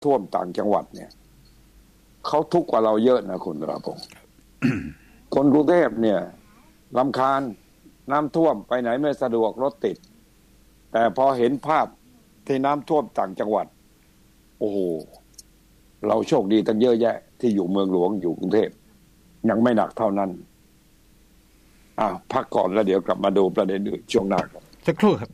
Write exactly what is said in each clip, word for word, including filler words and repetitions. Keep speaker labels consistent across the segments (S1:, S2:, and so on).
S1: ท่วมต่างจังหวัดเนี่ยเขาทุกข์กว่าเราเยอะนะคุณราพงษ์ คนกรุงเทพเนี่ยรำคาญน้ำท่วมไปไหนไม่สะดวกรถติดแต่พอเห็นภาพที่น้ำท่วมต่างจังหวัดโอ้โหเราโชคดีตั้งเยอะแยะที่อยู่เมืองหลวงอยู่กรุงเทพยังไม่หนักเท่านั้นอ่ะพักก่อนแล้วเดี๋ยวกลับมาดูประเด็นอื่นช่วงหน้าครับ
S2: สักครู่ครับ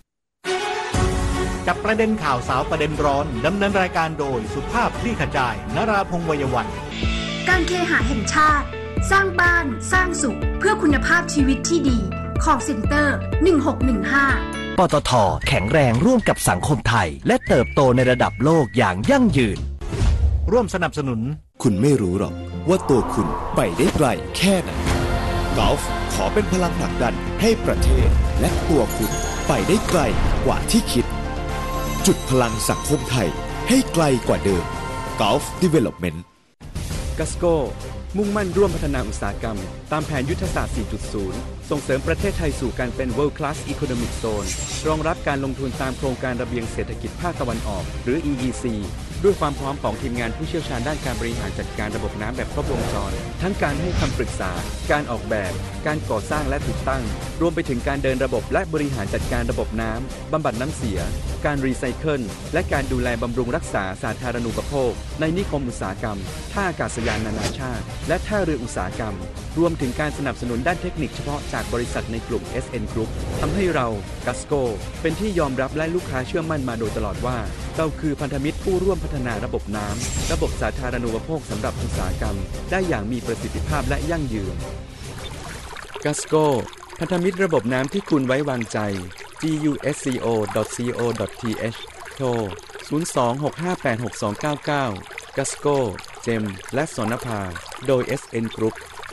S3: จับประเด็นข่าวสาวประเด็นร้อนดำเนินรายการโดยสุภาพคลี่ขจายนราพงษ์วัยวัน
S4: การเคหะแห่งชาติสร้างบ้านสร้างสุขเพื่อคุณภาพชีวิตที่ดีcall center หนึ่งหกหนึ่งห้า
S5: ปตท.แข็งแรงร่วมกับสังคมไทยและเติบโตในระดับโลกอย่างยั่งยืน
S3: ร่วมสนับสนุน
S6: คุณไม่รู้หรอกว่าตัวคุณไปได้ไกลแค่ไหนกอล์ฟขอเป็นพลังผลักดันให้ประเทศและตัวคุณไปได้ไกลกว่าที่คิดจุดพลังสังคมไทยให้ไกลกว่าเดิม Gulf Development
S7: กัสโก้มุ่งมั่นร่วมพัฒนาอุตสาหกรรมตามแผนยุทธศาสตร์ สี่จุดศูนย์ ส่งเสริมประเทศไทยสู่การเป็น World Class Economic Zone รองรับการลงทุนตามโครงการระเบียงเศรษฐกิจภาคตะวันออกหรือ อี อี ซี ด้วยความพร้อมของทีมงานผู้เชี่ยวชาญด้านการบริหารจัดการระบบน้ำแบบครบวงจรทั้งการให้คำปรึกษาการออกแบบการก่อสร้างและติดตั้งรวมไปถึงการเดินระบบและบริหารจัดการระบบน้ำบำบัดน้ำเสียการรีไซเคิลและการดูแลบำรุงรักษาสาธารณูปโภคในนิคมอุตสาหกรรมท่าอากาศยานนานาชาติและท่าเรืออุตสาหกรรมรวมถึงการสนับสนุนด้านเทคนิคเฉพาะจากบริษัทในกลุ่ม เอส เอ็น Group ทำให้เรากัสโกเป็นที่ยอมรับและลูกค้าเชื่อมั่นมาโดยตลอดว่าเราคือพันธมิตรผู้ร่วมพัฒนาระบบน้ำระบบสาธารณูปโภคสำหรับอุตสาหกรรมได้อย่างมีประสิทธิภาพและยั่งยืนกัสโกพันธมิตรระบบน้ำที่คุณไว้วางใจ จี ยู เอส ซี โอ ดอท ซี โอ ดอท ที เอช โทร ศูนย์ สอง หก ห้า แปด หก สอง เก้า เก้า กัสโก เจม และสนภาโดย เอส เอ็น Group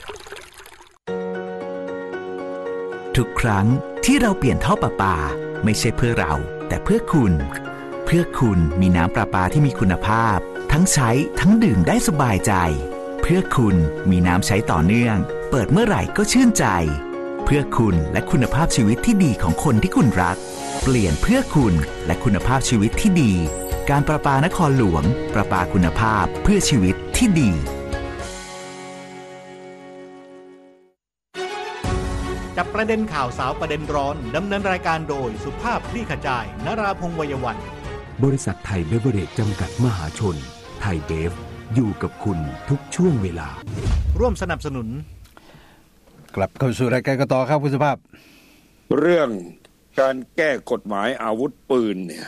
S5: ทุกครั้งที่เราเปลี่ยนท่อประปาไม่ใช่เพื่อเราแต่เพื่อคุณเพื่อคุณมีน้ำประปาที่มีคุณภาพทั้งใช้ทั้งดื่มได้สบายใจเพื่อคุณมีน้ำใช้ต่อเนื่องเปิดเมื่อไหร่ก็ชื่นใจเพื่อคุณและคุณภาพชีวิตที่ดีของคนที่คุณรักเปลี่ยนเพื่อคุณและคุณภาพชีวิตที่ดีการประปานครหลวงประปาคุณภาพเพื่อชีวิตที่ดี
S3: จับประเด็นข่าวสาวประเด็นร้อนดำเนินรายการโดยสุภาพคลี่ขจายนราพงษ์วัยวัน
S8: บริษัทไทยเบเวอเรจจำกัดมหาชนไทยเบฟอยู่กับคุณทุกช่วงเวลา
S3: ร่วมสนับสนุน
S2: กลับเข้าสู่รายการกันต่อครับคุณสุภาพ
S1: เรื่องการแก้กฎหมายอาวุธปืนเนี่ย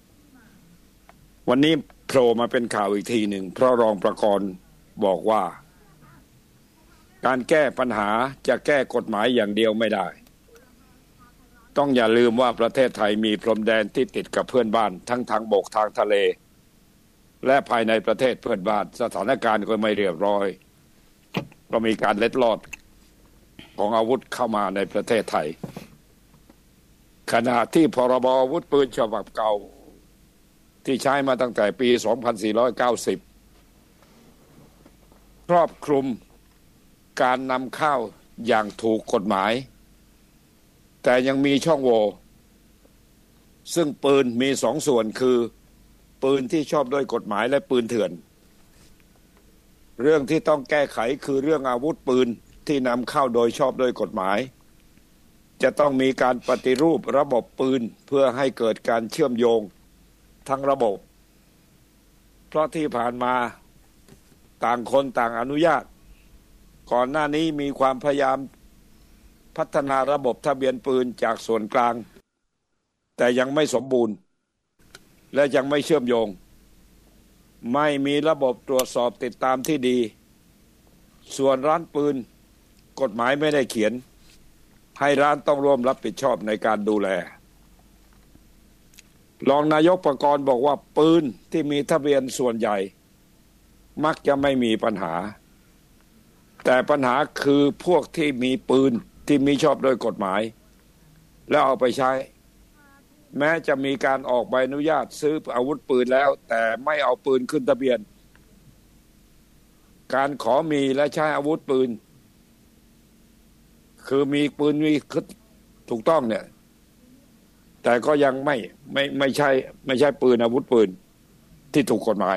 S1: วันนี้โผล่มาเป็นข่าวอีกทีหนึ่งเพราะรองประกรณ์บอกว่าการแก้ปัญหาจะแก้กฎหมายอย่างเดียวไม่ได้ต้องอย่าลืมว่าประเทศไทยมีพรมแดนที่ติดกับเพื่อนบ้านทั้งทางบกทางทะเลและภายในประเทศเพื่อนบ้านสถานการณ์ก็ไม่เรียบร้อยก็มีการเล็ดลอดของอาวุธเข้ามาในประเทศไทยขณะที่พรบอาวุธปืนฉบับเก่าที่ใช้มาตั้งแต่ปีสองพันสี่ร้อยเก้าสิบครอบคลุมการนำเข้าอย่างถูกกฎหมายแต่ยังมีช่องโหว่ซึ่งปืนมีสองส่วนคือปืนที่ชอบด้วยกฎหมายและปืนเถื่อนเรื่องที่ต้องแก้ไขคือเรื่องอาวุธปืนที่นำเข้าโดยชอบด้วยกฎหมายจะต้องมีการปฏิรูประบบปืนเพื่อให้เกิดการเชื่อมโยงทั้งระบบเพราะที่ผ่านมาต่างคนต่างอนุญาตก่อนหน้านี้มีความพยายามพัฒนาระบบทะเบียนปืนจากส่วนกลางแต่ยังไม่สมบูรณ์และยังไม่เชื่อมโยงไม่มีระบบตรวจสอบติดตามที่ดีส่วนร้านปืนกฎหมายไม่ได้เขียนให้ร้านต้องร่วมรับผิดชอบในการดูแลรองนายกประกรณ์บอกว่าปืนที่มีทะเบียนส่วนใหญ่มักจะไม่มีปัญหาแต่ปัญหาคือพวกที่มีปืนที่มีชอบโดยกฎหมายแล้วเอาไปใช้แม้จะมีการออกใบอนุญาตซื้ออาวุธปืนแล้วแต่ไม่เอาปืนขึ้นทะเบียนการขอมีและใช้อาวุธปืนคือมีปืนมีถูกต้องเนี่ยแต่ก็ยังไม่ไม่ไม่ใช่ไม่ใช่ปืนอาวุธปืนที่ถูกกฎหมาย